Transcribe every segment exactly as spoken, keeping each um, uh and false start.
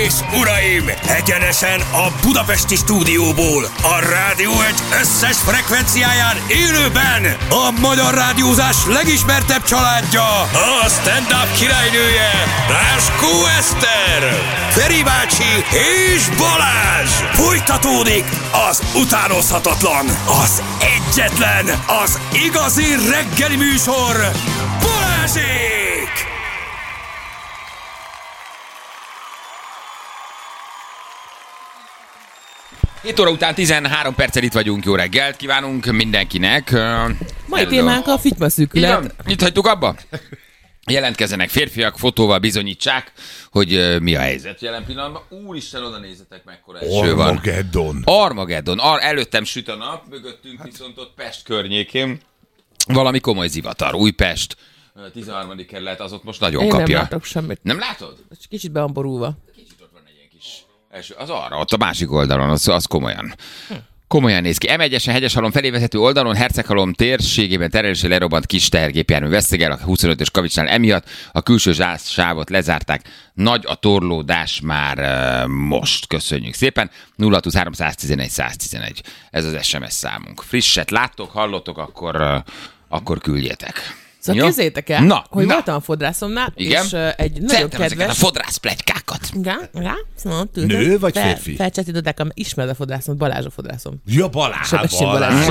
és uraim, egyenesen a budapesti stúdióból, a Rádió egy összes frekvenciáján élőben a magyar rádiózás legismertebb családja, a stand-up királynője, Ráskó Eszter, Feri bácsi és Balázs. Folytatódik az utánozhatatlan, az egyetlen, az igazi reggeli műsor, Balázsék! hét óra után tizenhárom perccel itt vagyunk, jó reggelt kívánunk mindenkinek. Mai témánk a fitymaszűkület. Itt hagytuk abba? Jelentkezzenek férfiak, fotóval bizonyítsák, hogy uh, mi a helyzet jelen pillanatban. Úristen, oda nézzetek, mekkora eső van. Armageddon. Armageddon. Ar- előttem süt a nap, mögöttünk hát. Viszont ott Pest környékén valami komoly zivatar. Újpest, tizenharmadik kerület, az ott most nagyon Én kapja. nem látok semmit. Nem látod? Kicsit be van borulva. Kicsit ott van egy ilyen kis eső. Az arra, ott a másik oldalon, az, az komolyan. Hm. Komolyan néz ki. em egyesen Hegyeshalom felé vezető oldalon Herceghalom térségében terelésre lerobbant kis tehergépjármű vesztegel a huszonötös kavicsnál, emiatt a külső sávot lezárták. Nagy a torlódás már uh, most. Köszönjük szépen. nulla húsz három tizenegy száz tizenegy. Ez az es em es számunk. Frisset láttok, hallottok, akkor, uh, akkor küldjetek. Szóval képzeljétek el, na, hogy na. voltam a fodrászomnál, igen? és uh, egy nagyon Szeretem kedves... ezeket a fodrász pletykákat. Igen, igen. Szóval, Nő vagy férfi? Felcsetították, ismered a fodrászom, Balázs a fodrászom. Ja, Balázs. Sebesség Balázs.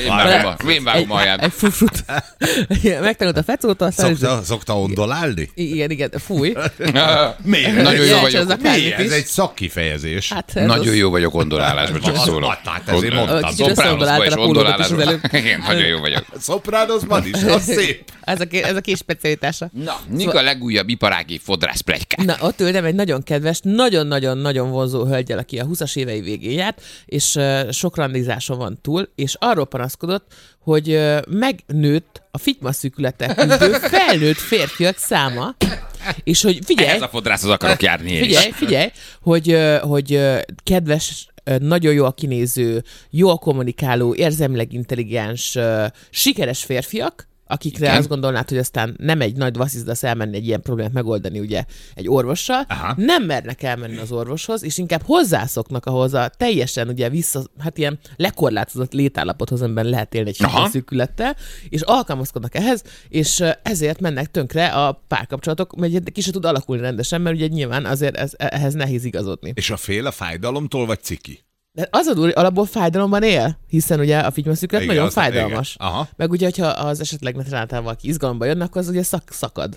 Én vágom alján. Egy fufut. Megtanult a fecótól. Szokta, szokta ondolálni? Igen, igen, fúj. Miért? Nagyon jó Ez vagyok. a Miért? Ez egy szakkifejezés. Hát, ez Nagyon az... jó vagyok ondolálásban, csak szólok. Hát ezért mondtam. Kicsit összeondoláltad a pólódat is az előbb. Igen, nagyon jó vagyok. Szopránozban is, az szép. Ez a, ez a kis specialitása. Na, mik a legújabb iparági fodrász pletykák? Na, ott ültem egy nagyon kedves, nagyon-nagyon-nagyon vonzó hölgyel, aki a huszas évei végén járt, és uh, sok randizáson van túl, és arról panaszkodott, hogy uh, megnőtt a fitymaszűkülettel küzdő felnőtt férfiak száma, és hogy figyelj... Ez a fodrászhoz akarok járni én Figyelj, is. figyelj, hogy, uh, hogy uh, kedves, uh, nagyon jó a kinéző, jól kommunikáló, érzelmileg intelligens, uh, sikeres férfiak, akikre igen. Azt gondolnád, hogy aztán nem egy nagy vasszizdasz elmenni egy ilyen problémát megoldani, ugye, egy orvossal, aha. Nem mernek elmenni az orvoshoz, és inkább hozzászoknak ahhoz a teljesen, ugye, vissza, hát ilyen lekorlátozott létállapothoz, amiben lehet élni egy fitymaszűkülettel, és alkalmazkodnak ehhez, és ezért mennek tönkre a párkapcsolatok, mert ki se tud alakulni rendesen, mert ugye nyilván azért ez, ehhez nehéz igazodni. És a fél a fájdalomtól, vagy ciki? De az a durva, hogy alapból fájdalomban él, hiszen ugye a fitymaszűkület nagyon fájdalmas. Meg ugye, hogyha az esetleg netrenáltál valaki izgalomba jönnek, akkor az ugye szak, szakad.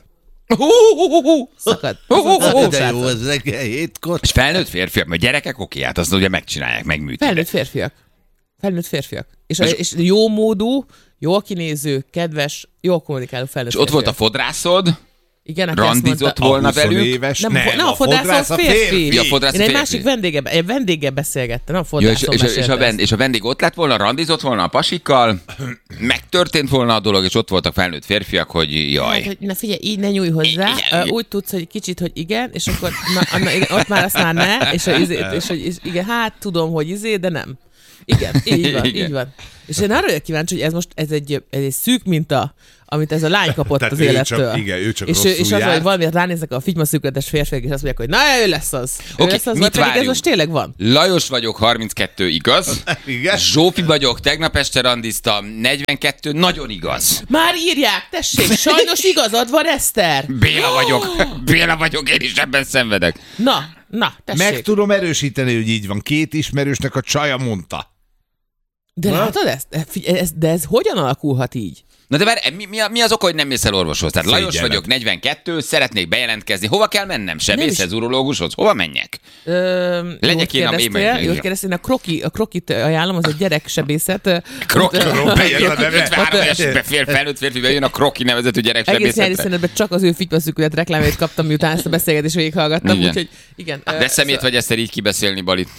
Szakad. De jó, az reggel hétkor. És felnőtt férfiak, mert gyerekek oké, hát azt ugye megcsinálják, megműtik. Felnőtt férfiak. Felnőtt férfiak. És, és, és jó módú, jól kinéző, kedves, jól kommunikáló felnőtt és ott férfiak. volt a fodrászod, igen, randizott volna velük. Éves, nem, nem, nem, a fodrász a férfi. Ja, fodrász Én egy férfi. másik vendége, egy vendéggel beszélgettem, nem a fodrászon ja, és, és, és, a vend, és a vendég ott lett volna, randizott volna a pasikkal, megtörtént volna a dolog, és ott voltak felnőtt férfiak, hogy jaj. Hát, hogy, na figyelj, így ne nyújj hozzá, igen, úgy tudsz, hogy kicsit, hogy igen, és akkor na, na, igen, ott már azt már ne, és, a, izé, és hogy és igen, hát tudom, hogy izé, de nem. Igen, így van, igen. Így van. És én arra vagyok kíváncsi, hogy ez most ez egy, ez egy szűk minta, amit ez a lány kapott az élettől. Csak, igen, ő csak és, és az, hogy valamiért ránéznek a fitymaszűkületes férfiak, és azt mondják, hogy na, ő lesz az. Ő okay, lesz az, mit pedig ez most tényleg van. Lajos vagyok, harminckettő, igaz? Igen. Zsófi vagyok, tegnap este randiztam, negyvenkettő, nagyon igaz. Már írják, tessék, sajnos igazad van, Eszter. Béla vagyok, Béla vagyok, én is ebben szenvedek. Na, na, tessék. Meg tudom erősíteni, hogy így van. Két ismerősnek a csaja mondta. De na? Látod ezt? Ez, de ez hogyan alakulhat így? Na de várj, mi, mi, mi az oka, hogy nem mész el orvoshoz? Tehát Lajos Szégyenek. Vagyok, negyvenkettő, szeretnék bejelentkezni. Hova kell mennem? Sebészhez, urológushoz? Hova menjek? Ö, Legyek én a én Jót kérdeztél, a kroki, a krokit ajánlom, az egy gyereksebészet. Kroki, ötvenhárom éves felnőtt férfi bejön a kroki nevezetű gyereksebészetre. Egész nyári csak az ő fitymaszűkület reklámét kaptam, miután ezt a beszélgetést végighallgattam. Igen. Úgyhogy, igen. De szemét vagy ezt így kibeszélni, Balit.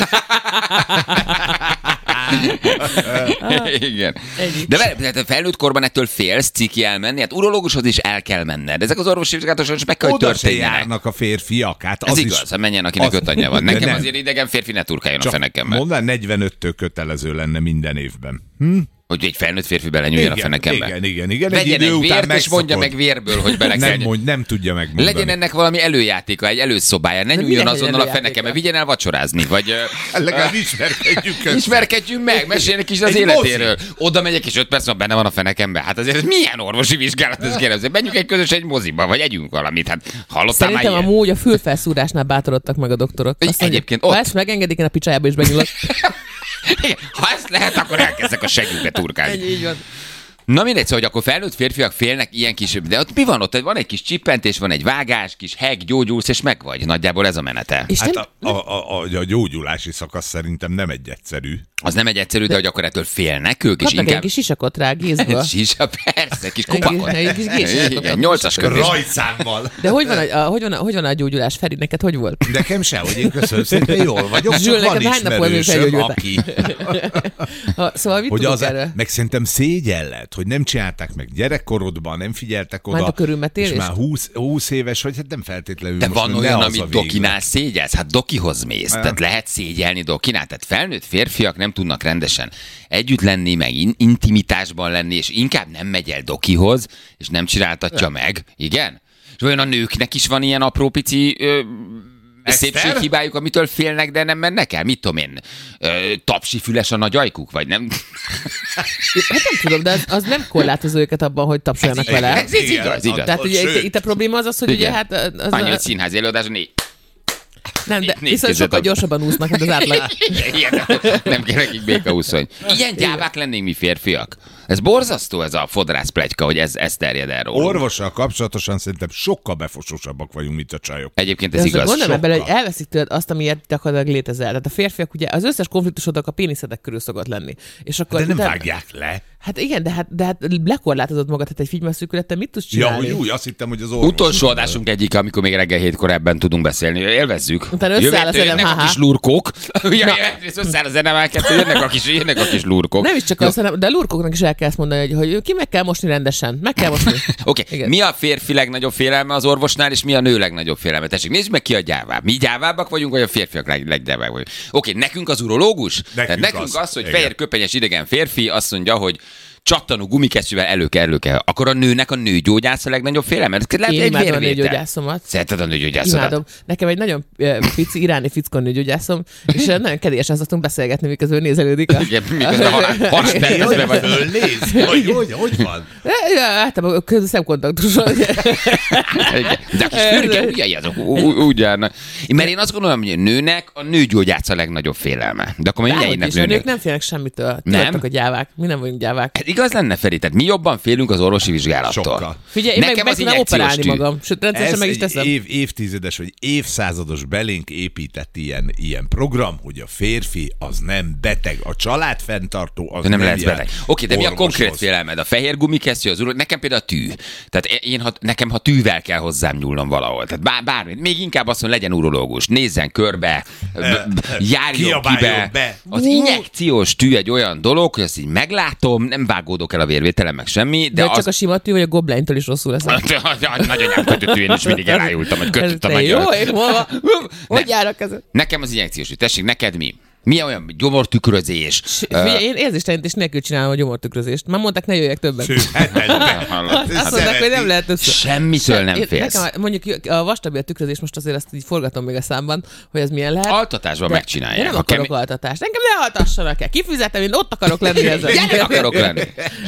Igen. De várj, felnőtt korban ettől félsz, ciki elmenni, hát urológushoz is el kell menned. Ezek az orvosi vizsgálatok is meg kell, hogy történjenek. Oda se járnak a férfiak. Hát az ez is, igaz, hát menjen, akinek az... öt anyja van. Nekem nem. Azért idegen férfi ne turkáljon a fenekemmel. Mondd, negyvenöttől kötelező lenne minden évben. Hm? Hogy egy felnőtt férfi belenyúljon a Igen, fenekembe. igen, igen, igen. Egy Legyen idő egy után vért, és mondja megszokod. meg vérből, hogy bele kell. Nem, mond, nem tudja megmondani. Legyen ennek valami előjátéka, egy előszobája, ne De nyúljon minek egy azonnal a előjátéka? fenekembe, vigyen el vacsorázni, vagy ö, Legalább ismerkedjünk össze. ismerkedjünk meg, meséljenek is az Egy életéről. Oda megyek, és öt perc van benne van a fenekembe. Hát azért ez milyen orvosi vizsgálat, ez kérdezem. Menjünk egy közös egy moziba, vagy együnk valamit. Hát hallottál már Szerintem ilyet? amúgy a fülfelszúrásnál bátorodtak meg a doktorok. Azt mondják, Egyébként ha ott. ezt megengedik, én a picsájába is benyúlok. Igen, ha ezt lehet, akkor elkezdek a segünkbe turkálni. Ennyi, így van. Na mindegy, szóval, hogy akkor felnőtt férfiak félnek ilyen kis... De ott mi van ott? Van egy kis csippentés, van egy vágás, kis heg, gyógyulsz, és meg vagy. Nagyjából ez a menete. És Hát nem, a, a, a, a, a gyógyulási szakasz szerintem nem egy egyszerű. Az nem egy egyszerű, de hogy akkor ettől félnek ők, és kapnak egy inkább... kis sisakot rá gézből. Sisa, persze, kis Egy kupakot. kis- egy kis géssisakot. Igen, nyolcas kötés. Rajtszámmal. De hogy van, a, a, hogy, van a, hogy van a gyógyulás, Feri? Neked hogy volt? Nekem sehogy, én köszönöm szépen, jól vagyok, Zsül, csak van neked hány nap volt, mivel ismerősöm, felgyógyultál? aki... Ha, szóval mit Hogy tudok az, erről? meg szerintem szégyelled, hogy nem csinálták meg gyerekkorodban, nem figyeltek oda. Már a körülmetélést? És már húsz, húsz éves, vagy hát nem feltétlenül. De most, van ne olyan, az amit a véglet. dokinál szégyelsz? Hát dokihoz mész. Tehát lehet szégyelni dokinál. Tehát felnőtt férfiak nem tudnak rendesen együtt lenni, meg in- intimitásban lenni, és inkább nem megy el dokihoz, és nem csináltatja meg. Igen? És olyan a nőknek is van ilyen apró pici... Ö, Eszter? szépséghibájuk, amitől félnek, de nem mennek el? Mit tudom én? Ö, tapsi füles a nagy ajkuk, vagy nem? Hát nem tudom, de az, az nem korlátozó őket abban, hogy tapsoljanak Ez vele. igaz, ez igaz, igaz. Tehát ugye itt, Sőt. itt a probléma az az, hogy ugye Igen. hát... Az Annyi, a, hogy színházi előadás, négy. nem, de négy viszont kezet sokkal ad. gyorsabban úsznak, mint az átlag. Ilyen, nem kell nekik békaúszony. Ilyen gyávák lennénk mi férfiak. Ez borzasztó, ez a fodrász pletyka, hogy ez, ez terjed el rólunk. Orvossal kapcsolatosan szerintem sokkal befosósabbak vagyunk, mint a csajok. Egyébként De ez azt igaz. gondolom sokkal. ebben, hogy elveszik tőled azt, amiért gyakorlatilag létezel. Tehát a férfiak ugye az összes konfliktusodnak a péniszedek körül szokott lenni. És akkor De nem utána- vágják le. Hát igen, de hát, de hát lekorlátozod magad, hát egy figyelmeszűkülettel mit tudsz Ja, csinálni? úgy, úgy, azt hittem, hogy az orvos. Utolsó adásunk egyik, amikor még reggel hétkor ebben tudunk beszélni. Élvezzük. Utána összeáll a Jövet- zenem, jönnek a ha-ha. kis lurkók. Ja, egyrészt összeáll a zenemelket, jönnek a kis, jönnek a kis lurkók. Nem is csak azt, hanem, de a lurkoknak is el kell ezt mondani, hogy, hogy ki meg kell mosni rendesen. Meg kell mosni. Oké, okay. Igen. Mi a férfi legnagyobb félelme az orvosnál, és mi a nő legnagyobb félelme? Tessék, nézd meg ki a gyávább. Mi gyávábbak vagyunk, vagy a férfiak leg, leggyávábbak vagyunk? Oké, okay, nekünk az urológus? Nekünk Tehát nekünk az. az, hogy Igen. fehér köpenyes idegen férfi azt mondja, hogy csattanó gumikesztyűvel elő kell, elő kell. Akkor a nőnek a nőgyógyász a legnagyobb félelme? Ez lehet Én egy imádom a vérvétel. nőgyógyászomat. Szereted a nőgyógyászodat? Imádom. Nekem egy nagyon ö, pici iráni fickó nőgyógyászom, és ö, nagyon kedélyesen szoktunk beszélgetni, miközben ő nézelődik. A... Igen, miközben har- harspercezve vagy. Fölnéz? Hogy, hogy, hogy van? Ja, általában közül szemkontaktuson. Igen. De a kis fürge ujjai azok ú- ú- úgy járnak. Mert én azt gondolom, hogy a nőnek a nőgyógyász a legnagyobb félelme. De akkor mindjárt Dehogy innek is, a nők nőnek. nem félnek semmitől. Nem? Tudottak a gyávák. Mi nem vagyunk gyávák. Ez igaz lenne, Feri? Tehát mi jobban félünk az orvosi vizsgálattól. Sokkal. Figyelj, én meg, Nekem meg az tudom injekciós operálni tű. magam. Sőt, rendszeresen Ez meg is egy teszem. év, évtizedes vagy évszázados belénk épített ilyen, ilyen program, hogy a férfi az nem beteg, a családfenntartó az De nem lehetsz jár beteg. Oké, de mi a orvoshoz. konkrét félelmed? A fehér gumikesztyű, az uró, nekem például a tű. Tehát én, ha, nekem, ha tűvel kell hozzám nyúlnom valahol. Tehát bár, bármi. Még inkább azt mondja, legyen urológus. Nézzen körbe, b- b- járjon kiabáljon kibe. be. Az injekciós tű egy olyan dolog, hogy azt így meglátom, nem vágódok el a vérvételem, meg semmi, de, De az... csak a sima tű, vagy a gobleintől is rosszul lesz. Nagyanyám kötött én is mindig elájultam, hogy kötött a Jó, magyar. én hol Hogy járok ezen? Nekem az injekciós tű. Tessék, neked mi? Mi olyan gyomortükrözés? Figyelj, én érzéstelenítés nélkül csinálom a gyomortükrözést. Már mondták, ne jöjjek többet. Azt mondták, hogy nem lehet össze. Semmitől nem Én- félsz. Nekem mondjuk a vastabi a tükrözés, most azért ezt így forgatom még a számban, hogy ez milyen lehet. Altatásban De megcsinálják. Én nem Ha akarok kemény- altatást. Engem ne altassanak el. Kifizetem, én ott akarok lenni ezzel. Gyerek akarok lenni.